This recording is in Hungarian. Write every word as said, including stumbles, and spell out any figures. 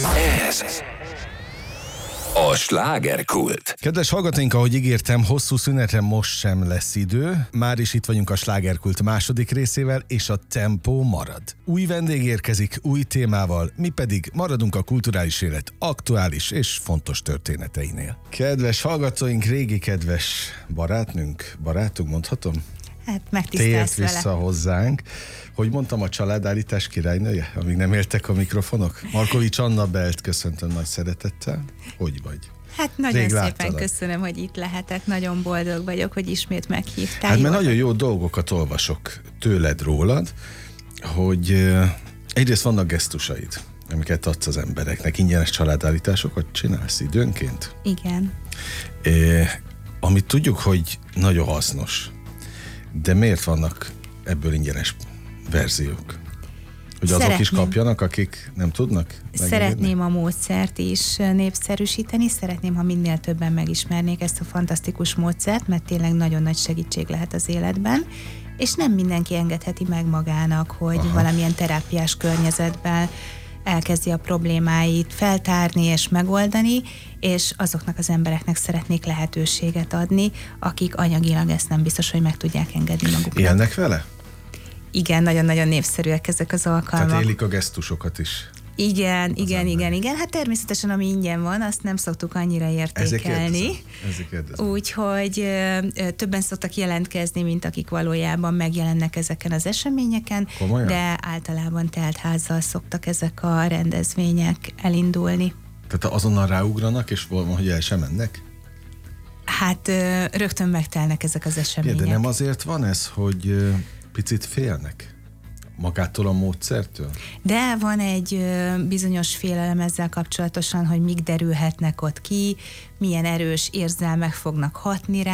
Ez a slágerkult. Kedves hallgatóink, ahogy ígértem, hosszú szünetre most sem lesz idő. Már is itt vagyunk a slágerkult második részével, és a tempó marad. Új vendég érkezik, új témával, mi pedig maradunk a kulturális élet aktuális és fontos történeteinél. Kedves hallgatóink, régi kedves barátnőnk, barátunk mondhatom? Hát megtisztelsz Tért vissza vele. hozzánk. Hogy mondtam, a családállítás királynője, amíg nem éltek a mikrofonok? Markovics Anna Belt köszöntöm nagy szeretettel. Hogy vagy? Hát nagyon Rég szépen láttalak. Köszönöm, hogy itt lehetek. Nagyon boldog vagyok, hogy ismét meghívtál. Hát mert Jól- nagyon jó dolgokat olvasok tőled, rólad, hogy uh, egyrészt vannak gesztusaid, amiket adsz az embereknek, ingyenes családállításokat csinálsz időnként. Igen. Uh, amit tudjuk, hogy nagyon hasznos, de miért vannak ebből ingyenes verziók? Hogy azok Szeretném. is kapjanak, akik nem tudnak? megengedni? Szeretném a módszert is népszerűsíteni, szeretném, ha minél többen megismernék ezt a fantasztikus módszert, mert tényleg nagyon nagy segítség lehet az életben, és nem mindenki engedheti meg magának, hogy Aha. valamilyen terápiás környezetben elkezdi a problémáit feltárni és megoldani, és azoknak az embereknek szeretnék lehetőséget adni, akik anyagilag ezt nem biztos, hogy meg tudják engedni maguknak. Élnek vele? Igen, nagyon-nagyon népszerűek ezek az alkalmak. Tehát élik a gesztusokat is. Igen, igen, ember. igen, igen. Hát természetesen, ami ingyen van, azt nem szoktuk annyira Ezért értékelni. kérdezem. Ezért kérdezem. Úgyhogy ö, ö, többen szoktak jelentkezni, mint akik valójában megjelennek ezeken az eseményeken, Komolyan? de általában teltházzal szoktak ezek a rendezvények elindulni. Tehát azonnal ráugranak, és valami, hogy el sem mennek? Hát ö, rögtön megtelnek ezek az események. De nem azért van ez, hogy ö, picit félnek magától a módszertől? De van egy ö, bizonyos félelem ezzel kapcsolatosan, hogy mik derülhetnek ott ki, milyen erős érzelmek fognak hatni rá,